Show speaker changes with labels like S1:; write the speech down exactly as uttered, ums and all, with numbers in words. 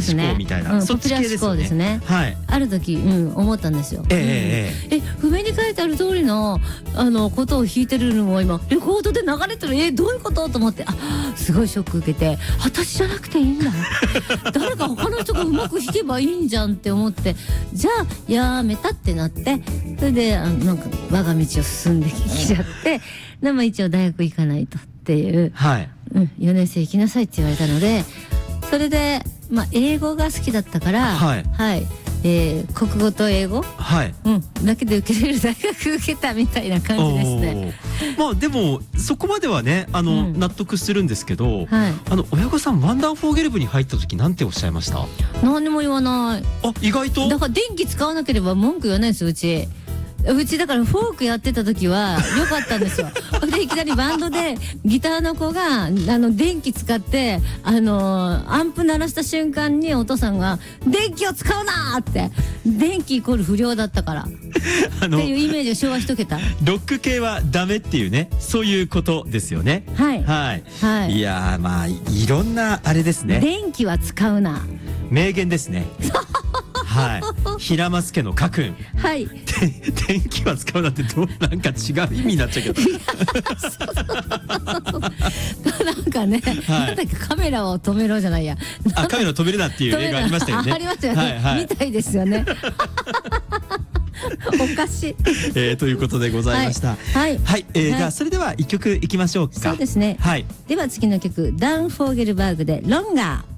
S1: 志向みたいな、そっち系ですよね。はい。
S2: ある時、うん、思ったんですよ。
S1: え
S2: え、譜面に書いてある通りのあのことを弾いてるのを今レコードで流れてる、え、どういうことと思って、あ、すごいショック受けて、私じゃなくていいんだ。誰か他の人がうまく弾けばいいんじゃんって思って、じゃあやめたってなって、それであのなんか我が道を進んできちゃって、でも一応大学行かないとっていう、
S1: はい、
S2: うん、よねん生行きなさいって言われたので、それでまあ英語が好きだったから、はい、はい、えー、国語と英語、
S1: はい、
S2: うん、だけで受けれる大学受けたみたいな感じですね。
S1: まあでもそこまではね、あの、うん、納得するんですけど、はい、あの親御さんワンダーフォーゲル部に入った時なんておっしゃいました？
S2: 何にも言わない。
S1: あ、意外と。
S2: だから電気使わなければ文句言わないんですよ、うち。うちだからフォークやってた時は良かったんですよ。でいきなりバンドでギターの子があの電気使ってあのアンプ鳴らした瞬間にお父さんが「電気を使うな!」って、電気イコール不良だったからあのっていうイメージを昭和一桁。
S1: ロック系はダメっていうね、そういうことですよね。
S2: はい
S1: はい、
S2: はい、
S1: いやー、まあいろんなあれですね。
S2: 電気は使うな、
S1: 名言ですね。はい、平松家の家訓。
S2: はい。
S1: 電気は使うなんてどうなんか違う意味になっちゃうけど。
S2: なんかね、なんだっけ、カメラを止めろじゃないや。
S1: あ、カメラを止めるなっていう映画ありましたよね。
S2: ありましたよね。みたいですよね。おかしい。
S1: えー、ということでございました。
S2: はい。
S1: はい。えー、じゃあそれでは一曲いきましょうか。
S2: そうですね。
S1: はい。
S2: では次の曲、ダン・フォーゲルバーグでロンガー。